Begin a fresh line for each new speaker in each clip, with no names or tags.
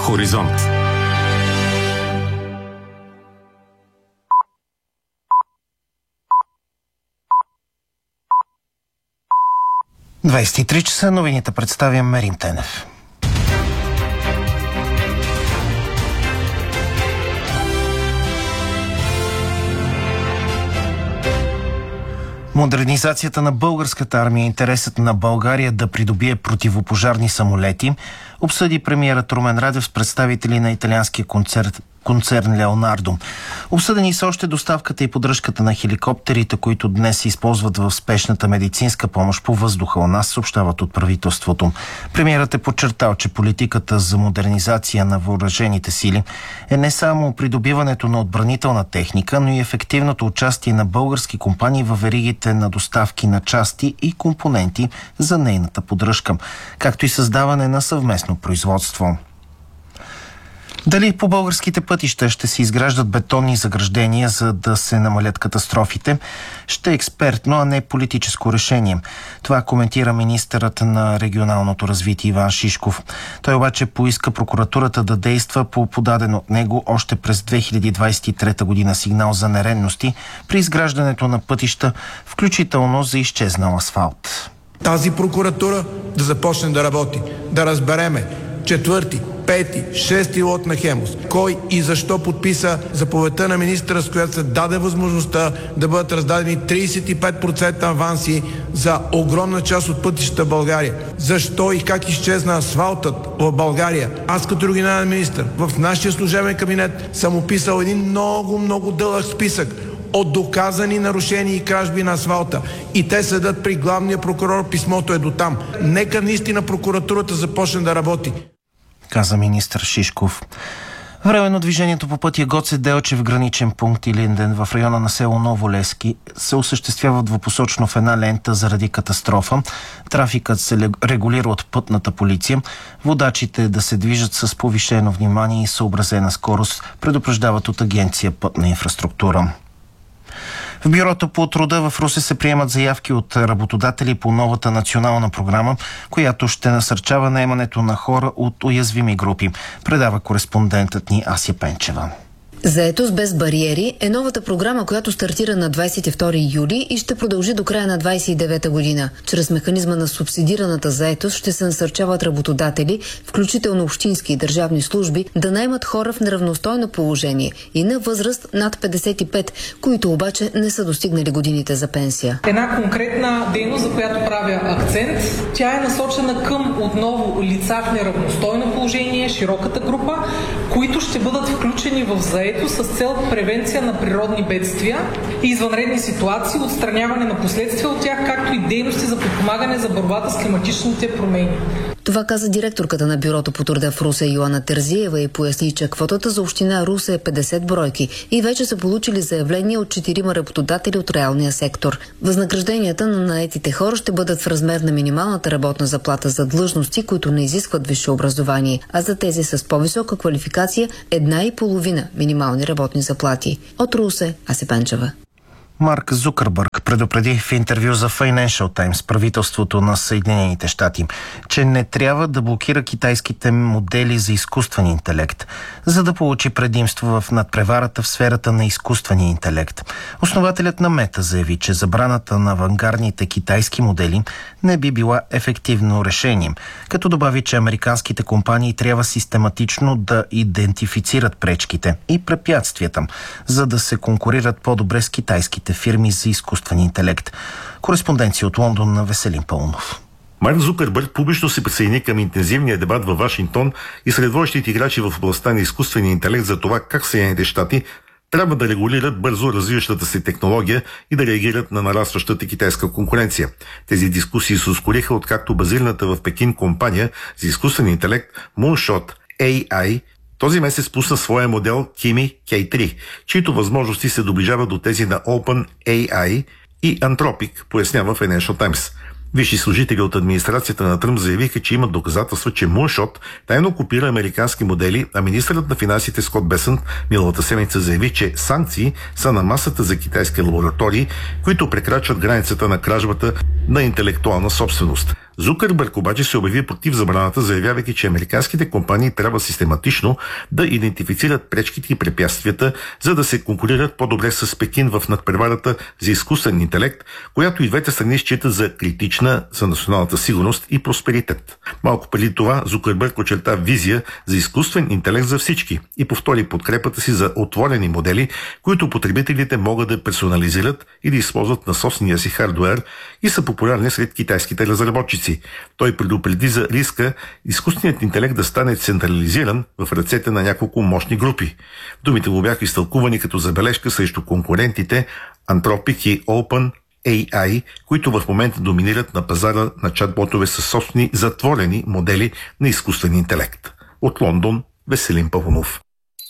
Хоризонт. – 23 часа, новините представя Мерим Тенев. Модернизацията на българската армия, интересът на България да придобие противопожарни самолети, обсъди премиерът Румен Радев с представители на италианския концерн Леонардо. Обсъдени са още доставката и поддръжката на хеликоптерите, които днес се използват в спешната медицинска помощ по въздуха у нас, съобщават от правителството. Премиерът е подчертал, че политиката за модернизация на въоръжените сили е не само придобиването на отбранителна техника, но и ефективното участие на български компании във веригите на доставки на части и компоненти за нейната поддръжка, както и създаване на съвместно производство. Дали по българските пътища ще се изграждат бетонни заграждения, за да се намалят катастрофите, ще е експертно, а не политическо решение. Това коментира министърът на регионалното развитие Иван Шишков. Той обаче поиска прокуратурата да действа по подаден от него още през 2023 година сигнал за нередности при изграждането на пътища, включително за изчезнал асфалт.
Тази прокуратура да започне да работи, да разбереме четвърти, пети, шести лот на Хемус. Кой и защо подписа заповедта на министъра, с която се даде възможността да бъдат раздадени 35% аванси за огромна част от пътищата в България. Защо и как изчезна асфалтът в България? Аз като регионален министър в нашия служебен кабинет съм описал един много дълъг списък от доказани нарушения и кражби на асфалта. И те седат при главния прокурор, писмото е до там. Нека наистина прокуратурата започне да работи,
каза министър Шишков. Временно движението по пътя Гоце Делчев, граничен пункт Илинден в района на село Ново Левски се осъществява двупосочно в една лента заради катастрофа. Трафикът се регулира от пътната полиция. Водачите да се движат с повишено внимание и съобразена скорост, предупреждават от агенция Пътна инфраструктура. В Бюрото по труда в Русе се приемат заявки от работодатели по новата национална програма, която ще насърчава наемането на хора от уязвими групи, предава кореспондентът ни Ася Пенчева.
Заетост без бариери е новата програма, която стартира на 22 юли и ще продължи до края на 29 година. Чрез механизма на субсидираната заетост ще се насърчават работодатели, включително общински и държавни служби, да наемат хора в неравностойно положение и на възраст над 55, които обаче не са достигнали годините за пенсия.
Една конкретна дейност, за която правя акцент, тя е насочена към отново лица в неравностойно положение, широката група, които ще бъдат включени в заетост с цел превенция на природни бедствия и извънредни ситуации, отстраняване на последствия от тях, както и дейности за подпомагане за борбата с климатичните промени.
Това каза директорката на Бюрото по труда в Русе Йоана Терзиева и поясни, че квотата за община Русе е 50 бройки и вече са получили заявления от 4 работодатели от реалния сектор. Възнагражденията на наетите хора ще бъдат в размер на минималната работна заплата за длъжности, които не изискват висше образование, а за тези с по-висока квалификация 1,5 минимални работни заплати. От Русе, Ася Пенчева.
Марк Зукърбърг предупреди в интервю за Financial Times правителството на Съединените щати, че не трябва да блокира китайските модели за изкуствен интелект, за да получи предимство в надпреварата в сферата на изкуствения интелект. Основателят на Мета заяви, че забраната на авангардните китайски модели не би била ефективно решение, като добави, че американските компании трябва систематично да идентифицират пречките и препятствията, за да се конкурират по-добре с китайските фирми за изкуствен интелект. Кореспонденция от Лондон на Веселин Пълнов.
Марк Зукърбърг публично се присъедини към интензивния дебат във Вашингтон и сред водещите играчи в областта на изкуствения интелект за това как Съединените щати трябва да регулират бързо развиващата се технология и да реагират на нарастващата китайска конкуренция. Тези дискусии се ускориха, откакто базираната в Пекин компания за изкуствен интелект Moonshot AI този месец пусна своя модел Kimi K3, чието възможности се доближават до тези на OpenAI и Anthropic, пояснява Financial Times. Висши служители от администрацията на Тръмп заявиха, че имат доказателства, че Moonshot тайно копира американски модели, а министърът на финансите Скот Бесънт миналата седмица заяви, че санкции са на масата за китайски лаборатории, които прекрачват границата на кражбата на интелектуална собственост. Зукърбърг обаче се обяви против забраната, заявявайки, че американските компании трябва систематично да идентифицират пречките и препятствията, за да се конкурират по-добре с Пекин в надпреварата за изкуствен интелект, която и двете страни считат за критична за националната сигурност и просперитет. Малко преди това Зукърбърг очерта визия за изкуствен интелект за всички и повтори подкрепата си за отворени модели, които потребителите могат да персонализират и да използват на собствения си хардуер и са популярни сред китайските разработчици. Той предупреди за риска изкуственият интелект да стане централизиран в ръцете на няколко мощни групи. Думите му бяха изтълкувани като забележка срещу конкурентите Anthropic и OpenAI, които в момента доминират на пазара на чатботове със собствени затворени модели на изкуствен интелект. От Лондон, Веселин Павлов.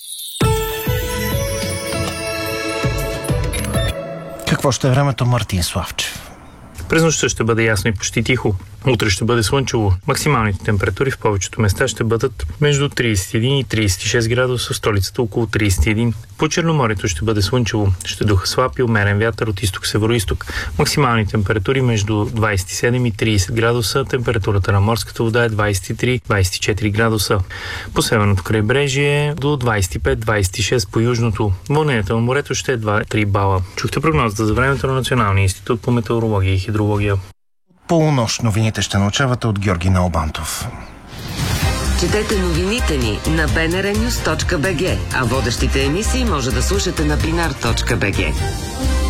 Какво ще е времето, Мартин Славчев?
През нощта ще бъде ясно и почти тихо. Утре ще бъде слънчево. Максималните температури в повечето места ще бъдат между 31 и 36 градуса, в столицата около 31. По Черноморието ще бъде слънчево. Ще духа слаб и умерен вятър от изток-североизток. Максимални температури между 27 и 30 градуса. Температурата на морската вода е 23-24 градуса. По северното крайбрежие до 25-26 по южното. Вълнението на морето ще е 2-3 бала. Чухте прогнозата за времето на Националния институт по метеорология и хидрология.
Полунощ новините ще научавате от Георги Налбантов.
Четете новините ни на bnrnews.bg, а водещите емисии може да слушате на binar.bg.